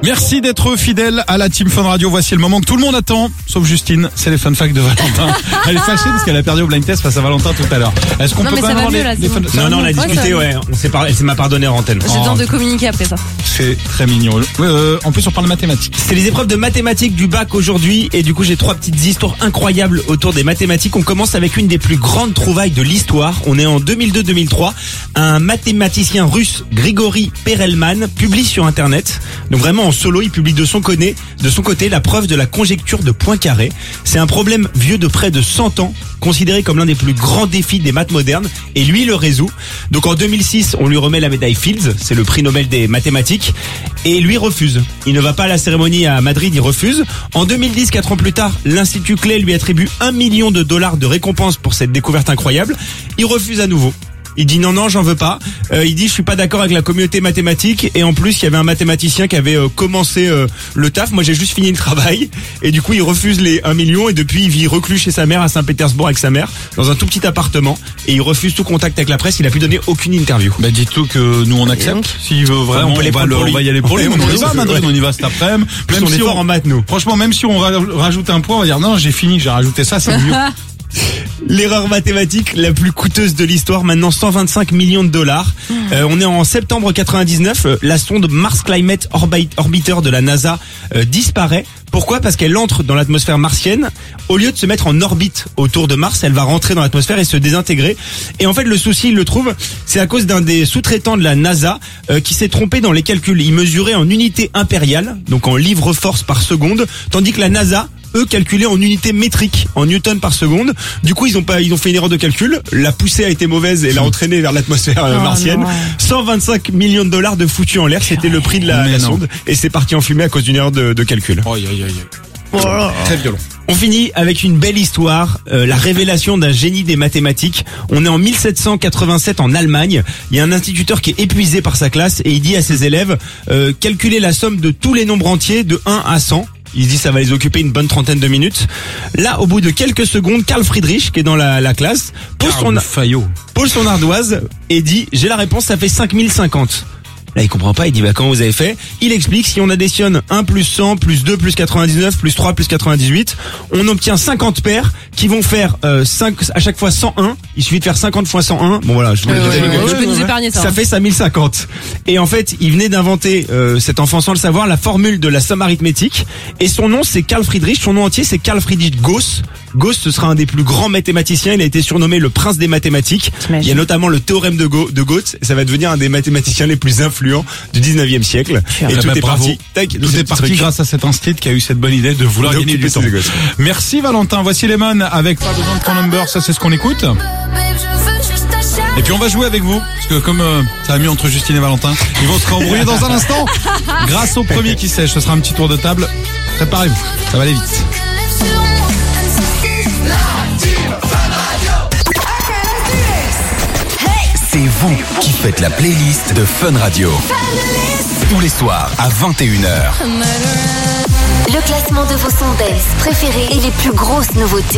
Merci d'être fidèle à la Team Fun Radio. Voici le moment que tout le monde attend, sauf Justine. C'est les fun facts de Valentin. Elle est fâchée parce qu'elle a perdu au blind test face à Valentin tout à l'heure. Est-ce qu'on peut quand même avoir les fun facts? Non, on a discuté, ouais. On s'est parlé, elle m'a pardonné en antenne. J'ai besoin de communiquer après ça. C'est très mignon. En plus, on parle de mathématiques. C'est les épreuves de mathématiques du bac aujourd'hui et du coup j'ai 3 petites histoires incroyables autour des mathématiques. On commence avec une des plus grandes trouvailles de l'histoire. On est en 2002-2003. Un mathématicien russe, Grigory Perelman, publie sur internet. Donc vraiment en solo, il publie de son côté la preuve de la conjecture de Poincaré. C'est un problème vieux de près de 100 ans, considéré comme l'un des plus grands défis des maths modernes, et lui il le résout. Donc en 2006, on lui remet la médaille Fields, c'est le prix Nobel des mathématiques, et lui refuse. Il ne va pas à la cérémonie à Madrid, il refuse. En 2010, 4 ans plus tard, l'Institut Clay lui attribue $1 million de récompense pour cette découverte incroyable. Il refuse à nouveau. Il dit non, j'en veux pas. Il dit je suis pas d'accord avec la communauté mathématique, et en plus il y avait un mathématicien qui avait commencé le taf. Moi j'ai juste fini le travail, et du coup il refuse les 1 million, et depuis il vit reclus chez sa mère à Saint-Pétersbourg avec sa mère dans un tout petit appartement, et il refuse tout contact avec la presse. Il a pu donner aucune interview. Bah dites-tout que nous on accepte. S'il veut vraiment, on va y aller pour lui. On y va à Madrid, on y va cet après-midi. Plus on est fort en maths nous. Franchement, même si on rajoute un point, on va dire non, j'ai fini, j'ai rajouté ça, c'est mieux. L'erreur mathématique la plus coûteuse de l'histoire, maintenant $125 millions. On est en septembre 99, la sonde Mars Climate Orbiter de la NASA disparaît. Pourquoi ? Parce qu'elle entre dans l'atmosphère martienne. Au lieu de se mettre en orbite autour de Mars, elle va rentrer dans l'atmosphère et se désintégrer. Et en fait, le souci, il le trouve, c'est à cause d'un des sous-traitants de la NASA qui s'est trompé dans les calculs. Il mesurait en unités impériales, donc en livres-force par seconde, tandis que la NASA, eux, calculaient en unités métriques, en newtons par seconde. Du coup, ils ont fait une erreur de calcul. La poussée a été mauvaise et l'a entraîné vers l'atmosphère martienne. Non. $125 millions de foutus en l'air. C'était le prix de la sonde. Et c'est parti en fumée à cause d'une erreur de calcul. Très violent. On finit avec une belle histoire, la révélation d'un génie des mathématiques. On est en 1787 en Allemagne. Il y a un instituteur qui est épuisé par sa classe et il dit à ses élèves calculez la somme de tous les nombres entiers de 1 à 100. Il dit ça va les occuper une bonne trentaine de minutes. Là, au bout de quelques secondes, Carl Friedrich, qui est dans la classe, pose son ardoise et dit j'ai la réponse, ça fait 5050. Là, il comprend pas, il dit comment vous avez fait? Il explique, si on additionne 1 plus 100 plus 2 plus 99 plus 3 plus 98, on obtient 50 paires qui vont faire 5 à chaque fois 101. Il suffit de faire 50 fois 101. Bon voilà, je peux nous épargner ça. Ça fait 5050. Et en fait, il venait d'inventer, cet enfant sans le savoir, la formule de la somme arithmétique. Et son nom, c'est Carl Friedrich. Son nom entier, c'est Carl Friedrich Gauss. Gauss, ce sera un des plus grands mathématiciens. Il a été surnommé le prince des mathématiques. Il y a notamment le théorème de Gauss. Ça va devenir un des mathématiciens les plus influents du 19e siècle. Et tout est parti. Tout est parti grâce à cet institut qui a eu cette bonne idée de vouloir gagner du temps. Merci Valentin. Voici Lemon avec Pas besoin de ton number. Ça, c'est ce qu'on écoute. Et puis on va jouer avec vous, parce que comme ça a mis entre Justine et Valentin, ils vont se réembrouiller dans un instant. Grâce au premier qui sèche, ce sera un petit tour de table. Préparez-vous, ça va aller vite. C'est vous qui faites la playlist de Fun Radio. Tous les soirs à 21h. Le classement de vos sons dance préférés et les plus grosses nouveautés.